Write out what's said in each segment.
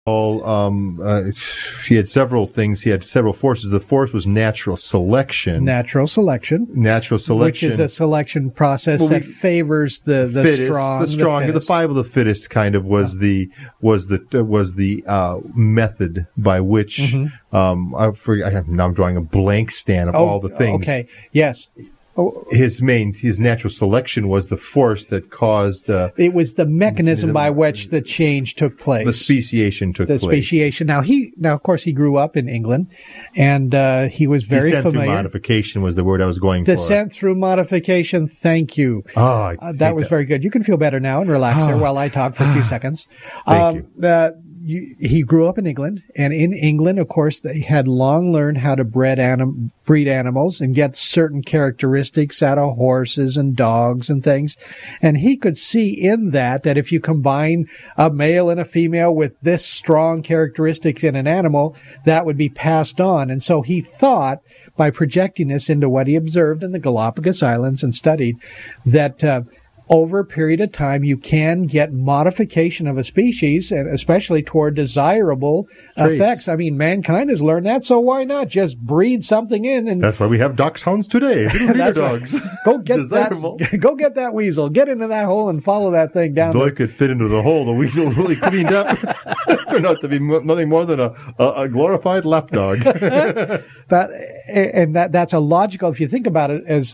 he had several things. He had several forces. The force was natural selection. Natural selection. Which is a selection process that favors the fittest, strong. The strong. The survival of the fittest kind of was the method by which now I'm drawing a blank, Stan, of all the things. Okay. Yes. His natural selection was the force that caused. It was the mechanism by which the change took place. The speciation took place. Speciation. Now, of course, he grew up in England, and he was very Descent familiar. Through modification was the word I was going for. Descent through modification. Thank you. That was very good. You can feel better now and relax there while I talk for a few seconds. Thank you. He grew up in England, and in England, of course, they had long learned how to breed animals and get certain characteristics out of horses and dogs and things. And he could see in that if you combine a male and a female with this strong characteristics in an animal, that would be passed on. And so he thought, by projecting this into what he observed in the Galapagos Islands and studied, that over a period of time, you can get modification of a species, and especially toward desirable effects. I mean, mankind has learned that, so why not just breed something in? And that's why we have dachshunds today, little dogs. Go get that weasel. Get into that hole and follow that thing down. Though it could fit into the hole, the weasel really cleaned up. Turned out to be nothing more than a glorified lapdog. That's a logical. If you think about it, as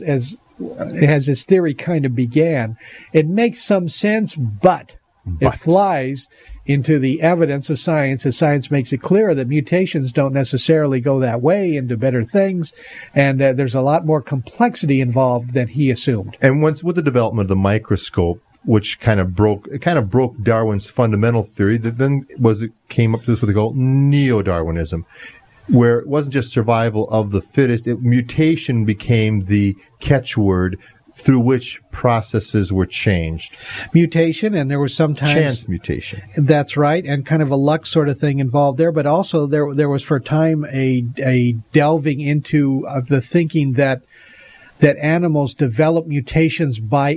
this theory kind of began, it makes some sense, but it flies into the evidence of science, as science makes it clear that mutations don't necessarily go that way into better things, and there's a lot more complexity involved than he assumed. And once with the development of the microscope, which kind of broke Darwin's fundamental theory, that then came up to this what they call neo-Darwinism, where it wasn't just survival of the fittest, mutation became the catchword through which processes were changed. Mutation, and there was sometimes chance mutation. That's right, and kind of a luck sort of thing involved there, but also there was for a time a delving into the thinking that animals develop mutations by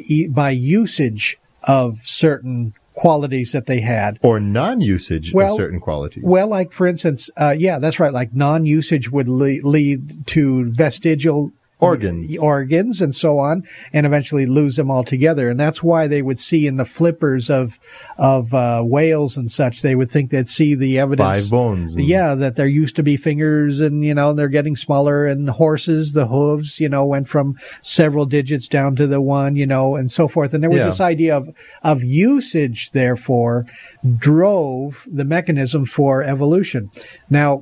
usage of certain qualities that they had. Or non-usage of certain qualities. Well, like, for instance, that's right, like non-usage would lead to vestigial organs and so on, and eventually lose them altogether. And that's why they would see in the flippers of whales and such, they would think they'd see the evidence. 5 bones. That there used to be fingers, and, they're getting smaller, and horses, the hooves, went from several digits down to the one, and so forth. And there was this idea of usage, therefore, drove the mechanism for evolution. Now,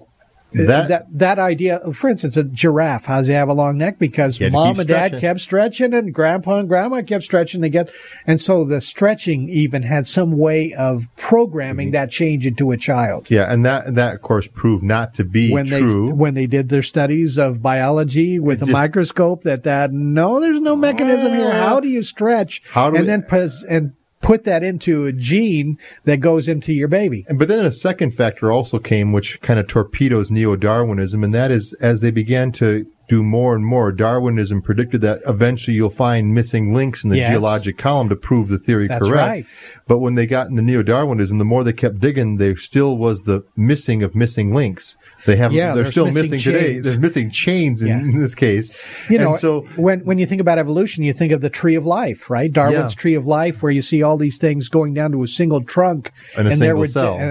that idea, for instance, a giraffe, how does he have a long neck? Because mom and dad kept stretching, and grandpa and grandma kept stretching. And so the stretching even had some way of programming that change into a child. Yeah, and that of course proved not to be true. When they did their studies of biology with a microscope, there's no mechanism here. How do you stretch? And put that into a gene that goes into your baby. But then a second factor also came, which kind of torpedoes neo-Darwinism, and that is, as they began to do more and more, Darwinism predicted that eventually you'll find missing links in the geologic column to prove the theory correct. Right. But when they got into neo-Darwinism, the more they kept digging, there still was the missing of missing links. They're still missing today. There's missing chains in this case. When you think about evolution, you think of the tree of life, right? Darwin's tree of life, where you see all these things going down to a single trunk and single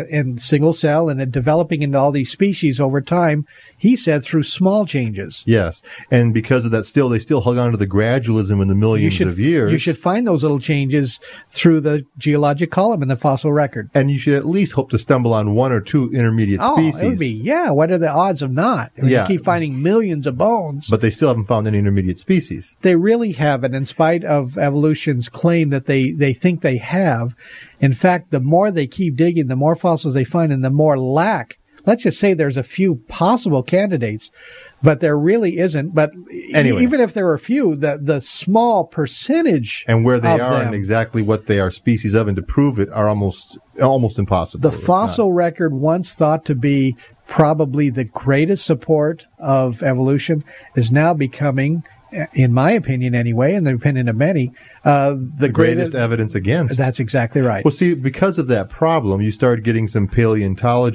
cell, and developing into all these species over time. He said through small changes. Yes, and because of that, they still hung on to the gradualism in the millions of years. You should find those little changes through the geologic column in the fossil record. And you should at least hope to stumble on 1 or 2 intermediate species. It would be, what are the odds of not? You keep finding millions of bones. But they still haven't found any intermediate species. They really haven't, in spite of evolution's claim that they think they have. In fact, the more they keep digging, the more fossils they find, and the more lack. Let's just say there's a few possible candidates, but there really isn't. But anyway, even if there are a few, the small percentage and where they are and exactly what they are species of, and to prove it, are almost impossible. The fossil record, once thought to be probably the greatest support of evolution, is now becoming, in my opinion anyway, and the opinion of many, the greatest evidence against. That's exactly right. Well, see, because of that problem, you started getting some paleontology